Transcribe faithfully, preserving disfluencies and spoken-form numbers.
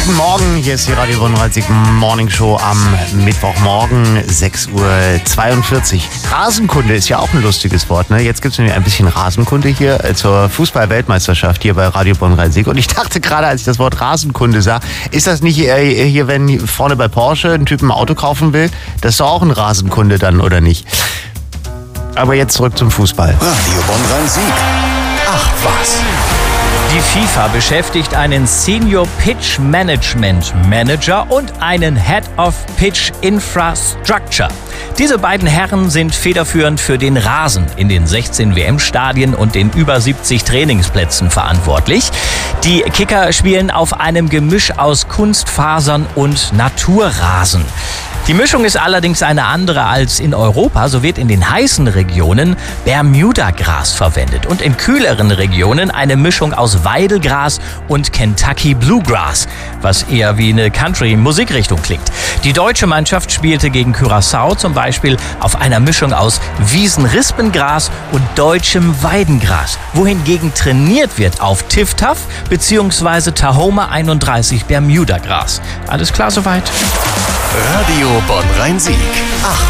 Guten Morgen, hier ist die Radio Bonn-Rhein-Sieg Morning Show am Mittwochmorgen, sechs Uhr zweiundvierzig. Rasenkunde ist ja auch ein lustiges Wort, ne? Jetzt gibt es nämlich ein bisschen Rasenkunde hier zur Fußball-Weltmeisterschaft hier bei Radio Bonn-Rhein-Sieg. Und ich dachte gerade, als ich das Wort Rasenkunde sah, ist das nicht äh, hier, wenn vorne bei Porsche ein Typ ein Auto kaufen will, das ist doch auch ein Rasenkunde dann, oder nicht? Aber jetzt zurück zum Fußball. Radio Bonn-Rhein-Sieg. Ach was. Die FIFA beschäftigt einen Senior Pitch Management Manager und einen Head of Pitch Infrastructure. Diese beiden Herren sind federführend für den Rasen in den sechzehn W M-Stadien und den über siebzig Trainingsplätzen verantwortlich. Die Kicker spielen auf einem Gemisch aus Kunstfasern und Naturrasen. Die Mischung ist allerdings eine andere als in Europa. So wird in den heißen Regionen Bermuda-Gras verwendet und in kühleren Regionen eine Mischung aus Weidelgras und Kentucky Bluegrass, was eher wie eine Country-Musikrichtung klingt. Die deutsche Mannschaft spielte gegen Curaçao zum Beispiel auf einer Mischung aus Wiesenrispengras und deutschem Weidengras, wohingegen trainiert wird auf Tif-Taf bzw. Tahoma einunddreißig Bermuda-Gras. Alles klar soweit? Radio Bonn-Rhein-Sieg. Ach